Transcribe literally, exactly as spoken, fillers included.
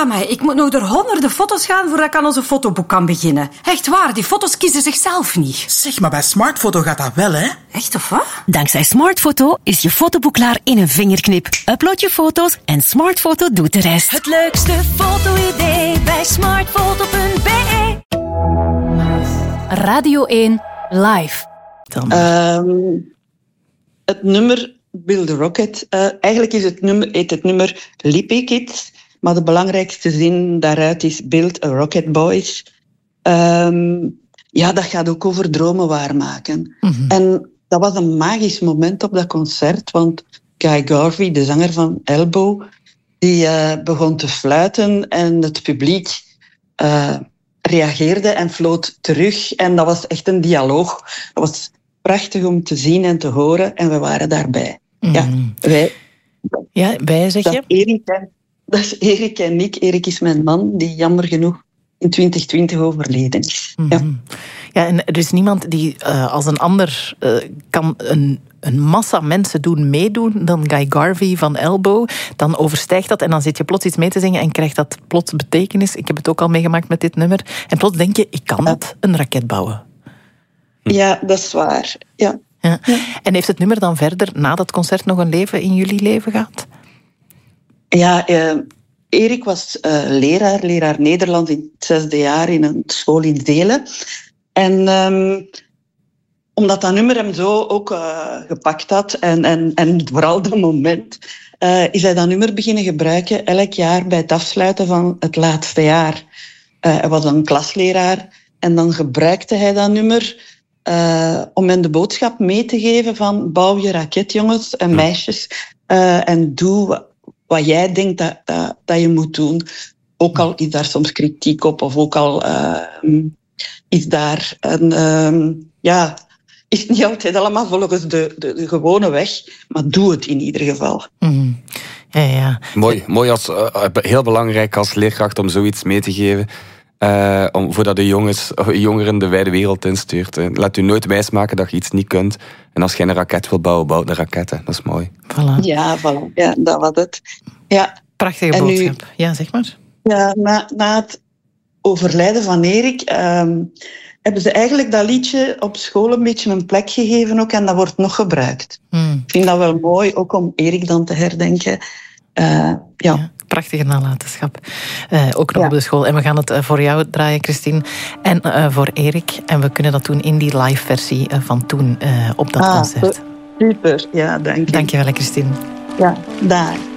Amai, ik moet nog door honderden foto's gaan voordat ik aan onze fotoboek kan beginnen. Echt waar, die foto's kiezen zichzelf niet. Zeg, maar bij Smartfoto gaat dat wel, hè? Echt of wat? Dankzij Smartfoto is je fotoboek klaar in een vingerknip. Upload je foto's en Smartfoto doet de rest. Het leukste foto-idee bij smartfoto punt b e. Radio één Live. Um, het nummer Build a Rocket. Uh, eigenlijk is het nummer, heet het nummer Lippy Kids. Maar de belangrijkste zin daaruit is Build a Rocket Boys. Um, ja, dat gaat ook over dromen waarmaken. Mm-hmm. En dat was een magisch moment op dat concert. Want Guy Garvey, de zanger van Elbow, die uh, begon te fluiten en het publiek uh, reageerde en floot terug. En dat was echt een dialoog. Dat was prachtig om te zien en te horen. En we waren daarbij. Mm. Ja, wij... Ja, wij zeg je? Dat Erik, dat is Erik en ik. Erik is mijn man, die jammer genoeg in twintig twintig overleden is. Mm-hmm. Ja. Ja, en er is niemand die uh, als een ander uh, kan een, een massa mensen doen meedoen dan Guy Garvey van Elbow. Dan overstijgt dat en dan zit je plots iets mee te zingen en krijgt dat plots betekenis. Ik heb het ook al meegemaakt met dit nummer. En plots denk je, ik kan het, een raket bouwen. Ja, dat is waar. Ja. Ja. Ja. En heeft het nummer dan verder, na dat concert, nog een leven in jullie leven gehad? Ja, uh, Erik was uh, leraar, leraar Nederlands in het zesde jaar in een school in Delen. En um, omdat dat nummer hem zo ook uh, gepakt had, en, en, en vooral dat moment, uh, is hij dat nummer beginnen gebruiken elk jaar bij het afsluiten van het laatste jaar. Uh, hij was een klasleraar en dan gebruikte hij dat nummer uh, om hen de boodschap mee te geven van bouw je raket, jongens en meisjes, uh, en doe wat jij denkt dat, dat, dat je moet doen. Ook al is daar soms kritiek op, of ook al uh, is daar een... Um, ja, is het niet altijd allemaal volgens de, de, de gewone weg, maar doe het in ieder geval. Mm. Ja, ja. Mooi, mooi als, uh, heel belangrijk als leerkracht om zoiets mee te geven. Uh, om, voordat de jongens, jongeren de wijde wereld instuurt. Uh, laat u nooit wijsmaken dat je iets niet kunt. En als je een raket wil bouwen, bouw een raketten. Dat is mooi. Voilà. Ja, voilà. Ja, dat was het. Ja. Prachtige en boodschap. Nu, ja, zeg maar. Ja, na, na het overlijden van Erik um, hebben ze eigenlijk dat liedje op school een beetje een plek gegeven ook. En dat wordt nog gebruikt. Mm. Ik vind dat wel mooi, ook om Erik dan te herdenken. Uh, ja. ja. Prachtige nalatenschap. Uh, ook nog ja. op de school. En we gaan het uh, voor jou draaien, Christine. En uh, voor Erik. En we kunnen dat doen in die live versie uh, van toen uh, op dat ah, concert. Super, ja, dank je. Dank je wel, Christine. Ja, daar.